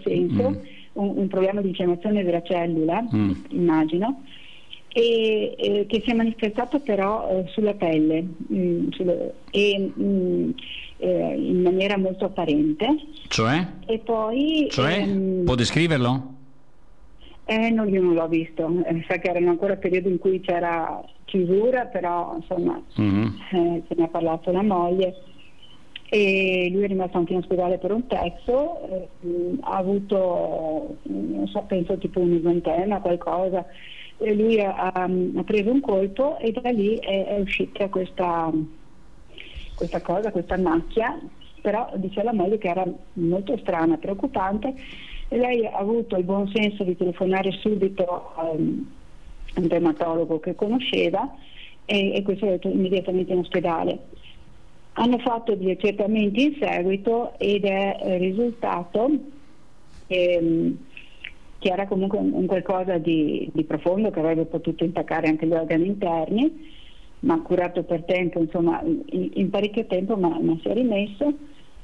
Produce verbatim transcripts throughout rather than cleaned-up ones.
senso, mm. un, un problema di infiammazione della cellula, mm. immagino, e, e che si è manifestato però eh, sulla pelle mh, sulle, e mh, eh, in maniera molto apparente. Cioè? E poi Cioè? ehm, Può descriverlo? Eh, non, io non l'ho visto, eh, sa che erano ancora periodi in cui c'era chiusura, però insomma Mm-hmm. eh, se ne ha parlato la moglie e lui è rimasto anche in ospedale per un pezzo, eh, mh, ha avuto, non so, penso tipo un esantema, qualcosa, e lui ha, ha, ha preso un colpo e da lì è, è uscita questa, questa cosa, questa macchia, però dice la moglie che era molto strana, preoccupante. E lei ha avuto il buon senso di telefonare subito a um, un dermatologo che conosceva e, e questo è andato immediatamente in ospedale. Hanno fatto degli accertamenti in seguito ed è eh, risultato che, che era comunque un, un qualcosa di, di profondo che avrebbe potuto intaccare anche gli organi interni, ma curato per tempo, insomma in, in parecchio tempo, ma, ma si è rimesso.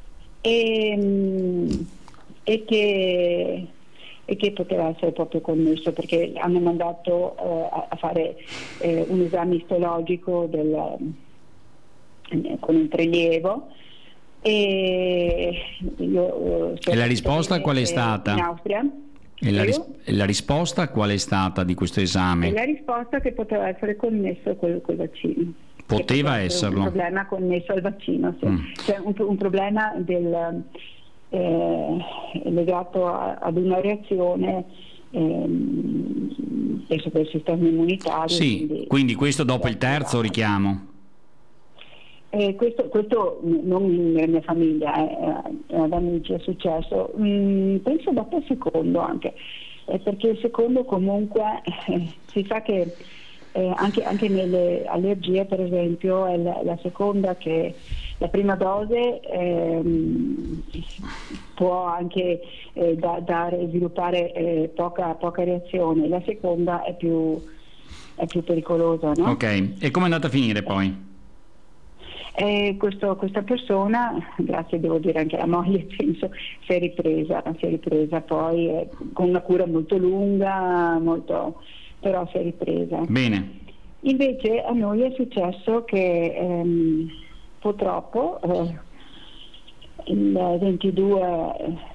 E, E che, e che poteva essere proprio connesso, perché hanno mandato eh, a, a fare eh, un esame istologico del, eh, con un prelievo e, io, eh, E la risposta qual è stata? In Austria. E la, ris- e la risposta qual è stata di questo esame? E la risposta che poteva essere connesso col, col vaccino. Poteva esserlo. Un problema connesso al vaccino, sì. Mm. Cioè un, un problema del... Eh, legato a, ad una reazione ehm, penso per il sistema immunitario. Sì, quindi, quindi questo dopo il terzo richiamo. Eh, questo, questo non nella mia famiglia, eh, ad amici è successo, mm, penso dopo il secondo anche, eh, perché il secondo comunque eh, si sa che eh, anche, anche nelle allergie per esempio è la, la seconda che la prima dose ehm, può anche eh, da, dare, sviluppare eh, poca, poca reazione, la seconda è più, è più pericolosa, no? Ok, e come è andata a finire poi? Eh, questo, questa persona, grazie devo dire anche alla moglie, penso, si è ripresa, si è ripresa poi eh, con una cura molto lunga, molto, però si è ripresa. Bene. Invece a noi è successo che ehm, purtroppo eh, il ventidue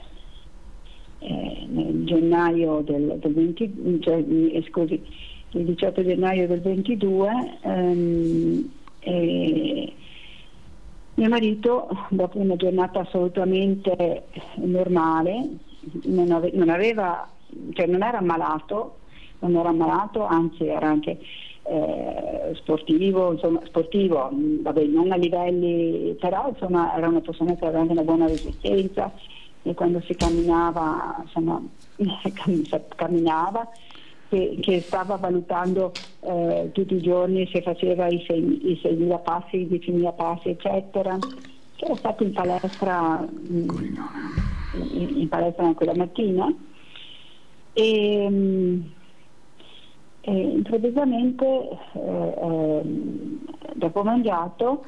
eh, nel gennaio del, del venti, cioè, eh, scusi, il diciotto gennaio del ventidue ehm, eh, mio marito, dopo una giornata assolutamente normale, non, ave- non aveva, cioè non era ammalato, non era ammalato, anzi era anche eh, sportivo, insomma sportivo, vabbè, non a livelli, però insomma era una persona che aveva anche una buona resistenza e quando si camminava, insomma, camminava. Che, che stava valutando eh, tutti i giorni se faceva i seimila passi, i diecimila passi, eccetera. Che era stato in palestra mh, in, in palestra quella mattina e, mh, e improvvisamente eh, eh, dopo mangiato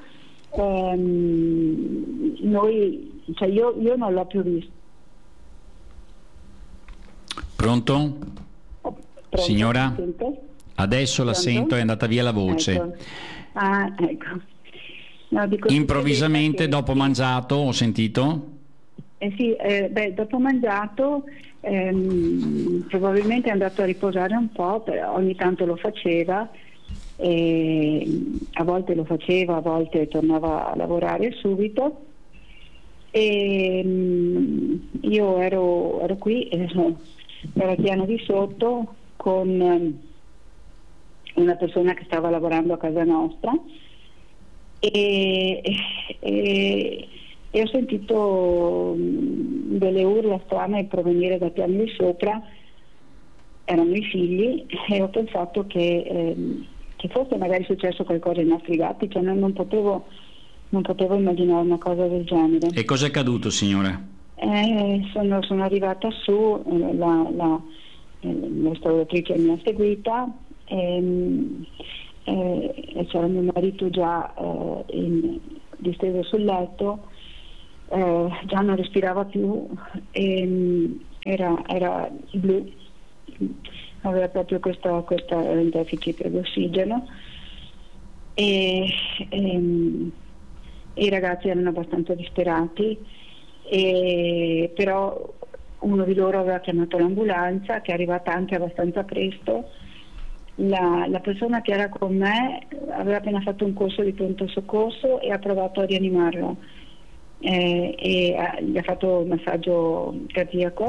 ehm, noi, cioè io, io non l'ho più visto. Pronto? Pronto? Signora? Adesso la Pronto? sento, è andata via la voce. Ecco. Ah, ecco. No, dico, Improvvisamente che, dopo sì. mangiato ho sentito? Eh sì, eh, beh, dopo mangiato ehm, probabilmente è andato a riposare un po', però ogni tanto lo faceva, e a volte lo faceva, a volte tornava a lavorare subito. E mm, io ero, ero qui, ero, ero al piano di sotto con um, una persona che stava lavorando a casa nostra e, e, e ho sentito um, delle urla strane provenire dal piano di sopra, erano i figli e ho pensato che, ehm, che fosse magari successo qualcosa ai nostri gatti, cioè non, non potevo non potevo immaginare una cosa del genere. E cosa è accaduto, signora? Eh, sono, sono arrivata su, eh, la, la, eh, la restauratrice mi ha seguita e, eh, e c'era mio marito già eh, in, disteso sul letto, eh, già non respirava più e, era, era blu, aveva proprio questo, questo deficit di ossigeno e, e, e i ragazzi erano abbastanza disperati, e, però uno di loro aveva chiamato l'ambulanza, che è arrivata anche abbastanza presto. La, la persona che era con me aveva appena fatto un corso di pronto soccorso e ha provato a rianimarlo, eh, e ha, gli ha fatto un massaggio cardiaco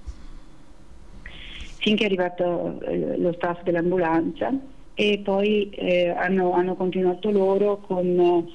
finché è arrivato eh, lo staff dell'ambulanza, e poi eh, hanno, hanno continuato loro con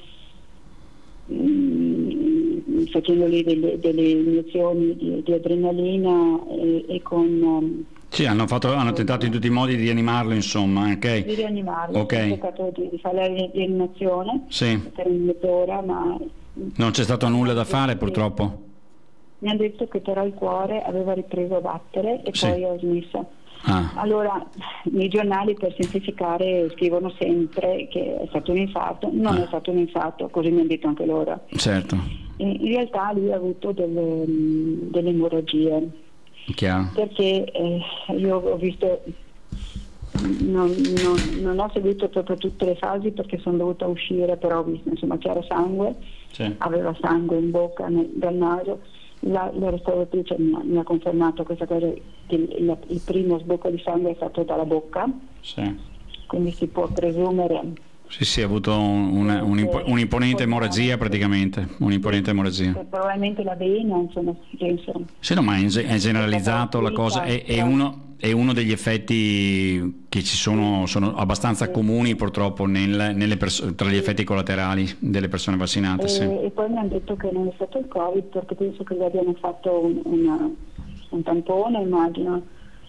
mh, facendogli delle, delle iniezioni di, di adrenalina e, e con um, Sì, hanno, fatto, hanno tentato in tutti i modi di rianimarlo, insomma, ok? Di rianimarlo, okay. Ho cercato di, di fare la rianimazione sì. per mezz'ora, ma non c'è stato nulla da fare, purtroppo. Mi hanno detto che però il cuore aveva ripreso a battere e sì. poi ho smesso. Ah. Allora, nei giornali, per semplificare, scrivono sempre che è stato un infarto. Non ah. è stato un infarto, così mi hanno detto anche loro. Certo. In, in realtà lui ha avuto delle, delle emorragie. Chiaro. Perché eh, io ho visto, non, non, non ho seguito proprio tutte le fasi perché sono dovuta uscire, però ho visto, insomma, c'era sangue, sì. aveva sangue in bocca, nel, dal naso. La, la restauratrice mi ha, mi ha confermato questa cosa, che il, il primo sbocco di sangue è stato dalla bocca, sì. quindi si può presumere. Sì, sì, ha avuto un, un, un'imponente emorragia, praticamente, un'imponente emorragia. Probabilmente la vena, insomma, penso. Sì, no, ma è, è generalizzato la cosa, è, è, uno, è uno degli effetti che ci sono, sono abbastanza comuni purtroppo nel, nelle perso- tra gli effetti collaterali delle persone vaccinate. E, sì. e poi mi hanno detto che non è stato il Covid, perché penso che gli abbiano fatto un, una, un tampone, immagino.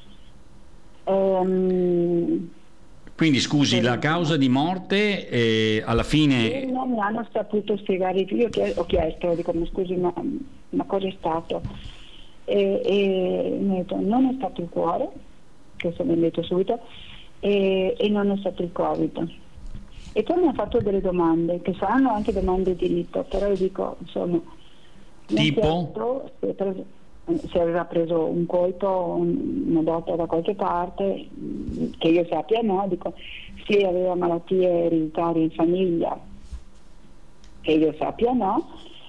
Ehm, Quindi scusi, la causa di morte eh, alla fine... Non mi hanno saputo spiegare, io ho chiesto, dico, ma scusi, ma, ma cosa è stato? E, e mi ha detto, non è stato il cuore, questo mi ha detto subito, e, e non è stato il Covid. E poi mi ha fatto delle domande, che saranno anche domande di diritto, però io dico, insomma... Tipo? Se aveva preso un colpo, una botta da qualche parte, che io sappia no, dico, se aveva malattie ereditarie in famiglia, che io sappia no,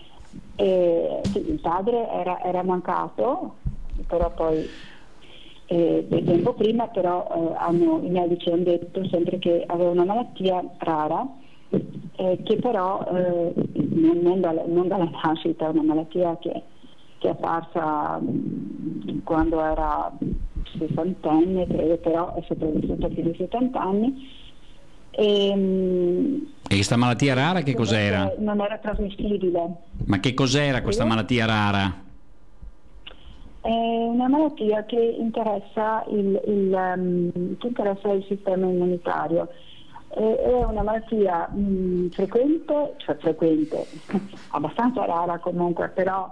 e, sì, il padre era, era mancato, però poi eh, del tempo prima, però eh, hanno, i medici hanno detto sempre che aveva una malattia rara, eh, che però eh, non, non, dalla, non dalla nascita, una malattia che che è apparsa quando era sessantenne, credo, però è sopravvissuta più di settanta anni. E, e questa malattia rara che cos'era? Non era trasmissibile. Ma che cos'era questa malattia rara? È una malattia che interessa il, il, um, che interessa il sistema immunitario. È una malattia mh, frequente, cioè frequente, abbastanza rara comunque, però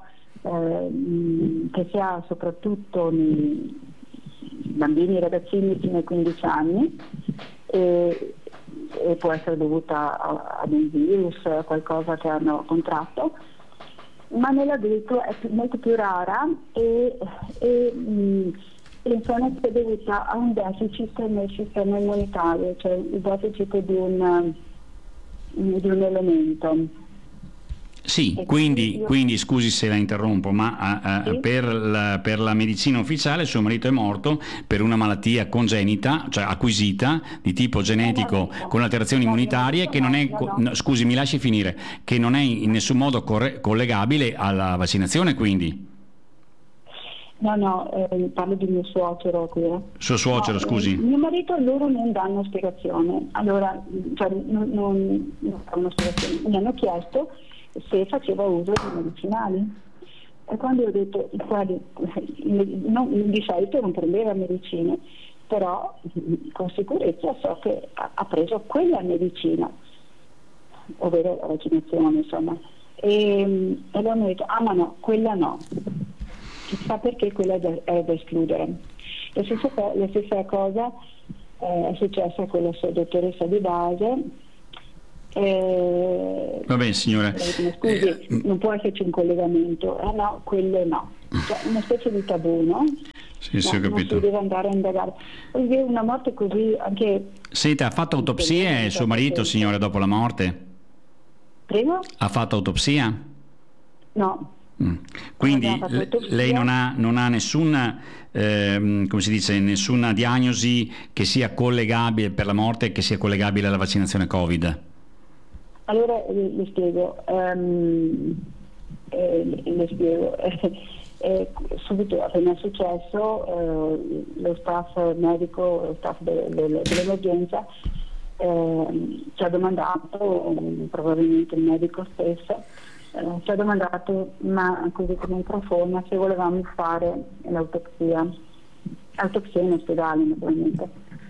Eh, che si ha soprattutto nei bambini e ragazzini fino ai quindici anni, e, e può essere dovuta a, ad un virus, a qualcosa che hanno contratto, ma nell'adulto è più, molto più rara e, e mh, l'influenza è dovuta a un deficit nel sistema immunitario, cioè il deficit di un, di un elemento. Sì, quindi, quindi scusi se la interrompo, ma uh, uh, sì? per, la, per la medicina ufficiale suo marito è morto per una malattia congenita, cioè acquisita, di tipo genetico, no, no, no, con alterazioni no, immunitarie, no, che non è, no, no, scusi mi lasci finire, che non è in nessun modo corre- collegabile alla vaccinazione, quindi? No, no, eh, parlo di mio suocero qui. Eh. Suo suocero, no, scusi. Eh, mio marito, loro non danno spiegazione, allora, cioè, non, non, non danno spiegazione. Mi hanno chiesto se faceva uso di medicinali, e quando ho detto quali, non, di solito non prendeva medicine, però con sicurezza so che ha, ha preso quella medicina, ovvero la vaccinazione, insomma, e, e loro hanno detto ah ma no, quella no, chissà perché quella è da, è da escludere. La stessa, la stessa cosa eh, è successa con la sua dottoressa di base, Eh, Va bene signora. Scusi, eh, non può esserci un collegamento, eh no, quello no. Cioè, una specie di tabù, no? Sì, sì, no, ho capito. non si deve andare a indagare. Perché una morte così anche... Senta, ha fatto autopsie suo marito, signora, dopo la morte? Prego? Ha fatto autopsia? No. Mm. Quindi non lei non ha, non ha nessuna, ehm, come si dice, nessuna diagnosi che sia collegabile per la morte, che sia collegabile alla vaccinazione Covid? Allora le spiego, um, eh, le spiego. Eh, subito appena è successo eh, lo staff medico, lo staff de, de, dell'emergenza eh, ci ha domandato, probabilmente il medico stesso, eh, ci ha domandato, ma così come in proforma, se volevamo fare l'autopsia, autopsia in ospedale naturalmente.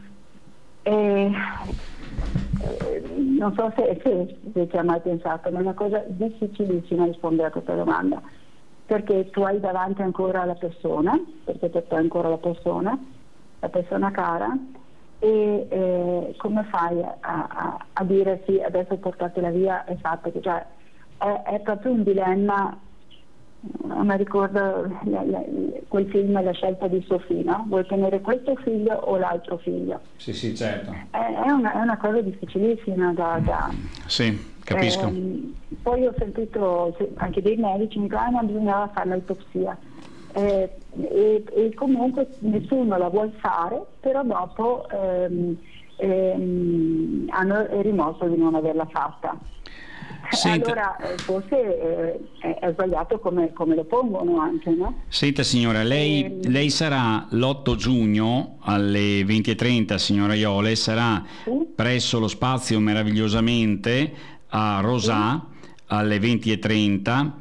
E, eh, non so se, se, se ci ha mai pensato, ma è una cosa difficilissima rispondere a questa domanda, perché tu hai davanti ancora la persona, perché per te è ancora la persona, la persona cara, e eh, come fai a, a, a dire sì, adesso portatela via e fatto, cioè è, è proprio un dilemma. Mi ricordo la, la, quel film La scelta di Sophie, no? Vuoi tenere questo figlio o l'altro figlio? Sì, sì, certo. È, è, una, è una cosa difficilissima da... da sì, capisco. Ehm, poi ho sentito anche dei medici mi dicono che bisognava fare l'autopsia. Eh, e, e comunque nessuno la vuol fare, però dopo ehm, ehm, hanno rimosso di non averla fatta. Senta, allora eh, forse eh, è, è sbagliato come, come lo pongono anche, no? Senta signora, lei, e... lei sarà l'otto giugno alle venti e trenta, signora Iole, sarà sì? presso lo Spazio Meravigliosamente a Rosà sì? alle venti e trenta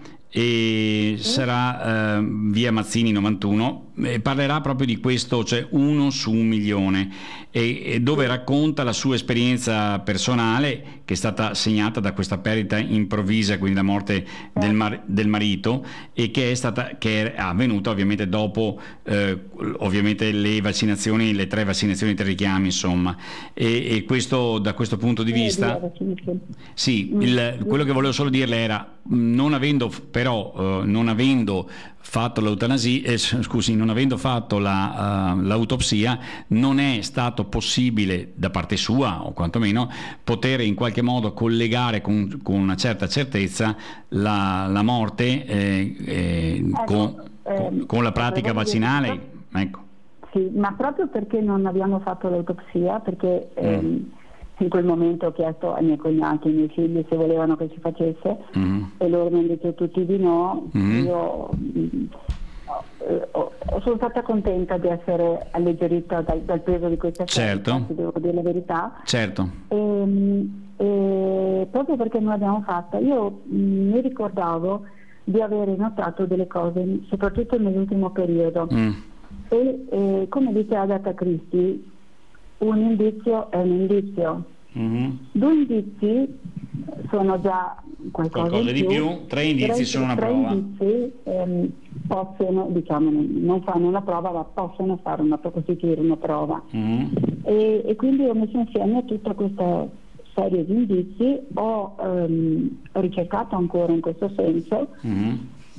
e sì? sarà eh, via Mazzini novantuno, e parlerà proprio di questo, cioè uno su un milione, e, e dove sì. racconta la sua esperienza personale che è stata segnata da questa perdita improvvisa, quindi la morte del, mar- del marito, e che è stata che è avvenuta ovviamente dopo eh, ovviamente le vaccinazioni, le tre vaccinazioni, tre richiami, insomma, e, e questo da questo punto di vista sì, il, quello che volevo solo dirle era, non avendo però eh, non avendo fatto l'eutanasia, eh, scusi, non avendo fatto la, uh, l'autopsia, non è stato possibile da parte sua, o quantomeno, poter in qualche modo collegare con, con una certa certezza la, la morte eh, eh, ecco, con, ehm, con la pratica vaccinale. Ecco. Sì, ma proprio perché non abbiamo fatto l'autopsia, perché mm. ehm, in quel momento ho chiesto ai miei cognati, ai miei figli se volevano che si facesse mm. e loro mi hanno detto tutti di no. Mm. Io mh, ho, ho, sono stata contenta di essere alleggerita dal, dal peso di questa certo. scelta, devo dire la verità. Certo. E, e proprio perché non l'abbiamo fatta, io mh, mi ricordavo di avere notato delle cose, soprattutto nell'ultimo periodo. Mm. E eh, come dice Agatha Christie, un indizio è un indizio. Mm-hmm. Due indizi sono già qualcosa, qualcosa di più, più. tre indizi tre, sono una tre prova. Indizi ehm, possono, diciamo, non fanno una prova, ma possono fare una, costituire una prova. Mm-hmm. E, e quindi ho messo insieme tutta questa serie di indizi, ho ehm, ricercato ancora in questo senso. Mm-hmm.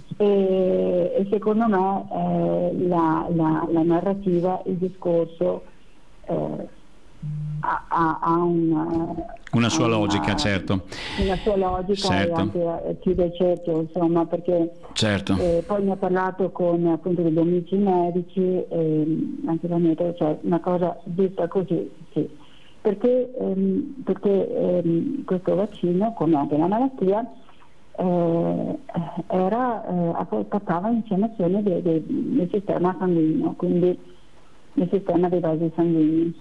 E, e secondo me eh, la, la, la narrativa, il discorso eh, ha, ha, ha una, una sua una, logica, certo. Una sua logica certo. E anche chiude il cerchio, insomma, perché certo. eh, poi mi ha parlato con appunto degli amici medici, e anche la mia, cioè una cosa vista così, sì. Perché, ehm, perché ehm, questo vaccino, come anche la malattia, Eh, era, eh, portava infiammazione de, de, del sistema sanguigno, quindi del sistema dei vasi sanguigni,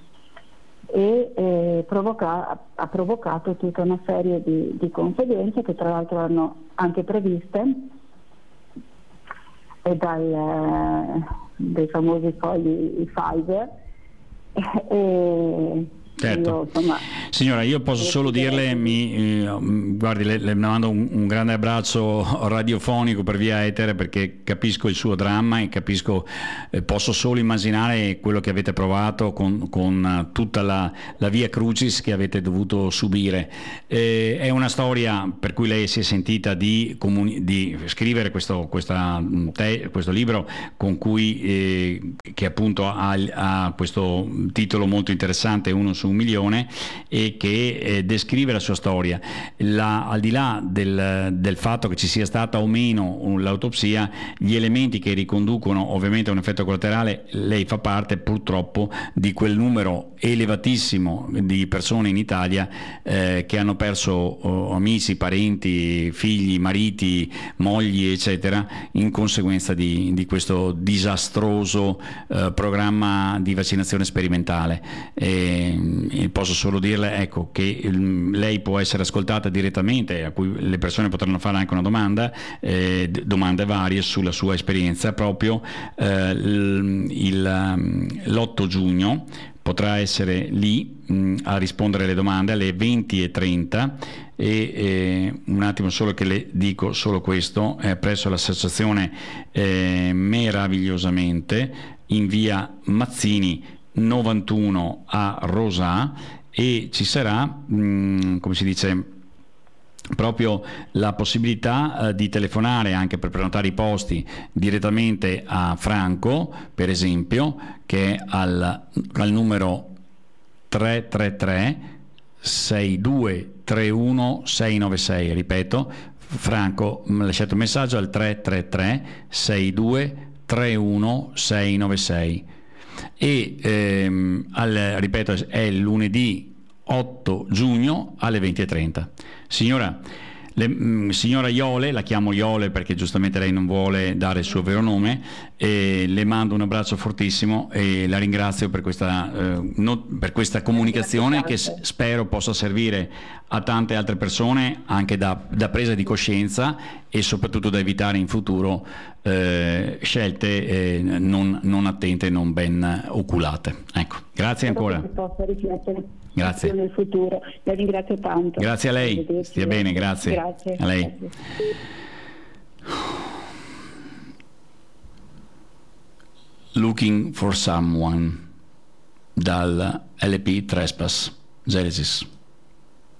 e eh, provoca, ha provocato tutta una serie di, di conseguenze che tra l'altro erano anche previste e dai, eh, dai famosi fogli Pfizer e, Certo. Io, insomma, signora, io posso solo dirle, mi, eh, guardi, le, le mando un, un grande abbraccio radiofonico per via etere, perché capisco il suo dramma e capisco, eh, posso solo immaginare quello che avete provato con, con tutta la, la via crucis che avete dovuto subire. Eh, è una storia per cui lei si è sentita di, comuni- di scrivere questo, questa, te, questo libro con cui, eh, che appunto ha, ha questo titolo molto interessante, Uno su un milione, e che eh, descrive la sua storia. La, al di là del, del fatto che ci sia stata o meno l'autopsia, gli elementi che riconducono ovviamente a un effetto collaterale, lei fa parte purtroppo di quel numero elevatissimo di persone in Italia eh, che hanno perso oh, amici, parenti, figli, mariti, mogli, eccetera, in conseguenza di, di questo disastroso eh, programma di vaccinazione sperimentale. E, e posso solo dirle, ecco, che il, lei può essere ascoltata direttamente, a cui le persone potranno fare anche una domanda, eh, d- domande varie sulla sua esperienza. Proprio eh, il, il, l'otto giugno potrà essere lì mh, a rispondere alle domande alle venti e trenta, e eh, un attimo solo che le dico solo questo, eh, presso l'associazione eh, Meravigliosamente in via Mazzini novantuno a Rosà, e ci sarà, mh, come si dice, proprio la possibilità eh, di telefonare anche per prenotare i posti direttamente a Franco, per esempio, che è al, al numero tre tre tre sei due tre uno sei nove sei. Ripeto, Franco, lasciate un messaggio al tre tre tre sei due tre uno sei nove sei. E ehm, al, ripeto, è lunedì otto giugno alle venti e trenta. Signora, le, mh, signora Iole, la chiamo Iole perché giustamente lei non vuole dare il suo vero nome, e le mando un abbraccio fortissimo e la ringrazio per questa, eh, no, per questa comunicazione che s- spero possa servire a tante altre persone anche da, da presa di coscienza, e soprattutto da evitare in futuro eh, scelte eh, non, non attente e non ben oculate. Ecco, grazie ancora. Che si possa riflettere Grazie. nel futuro. La ringrazio tanto. Grazie a lei, stia bene, grazie. Grazie. A lei. Grazie. Looking for Someone dal L P Trespass, Genesis.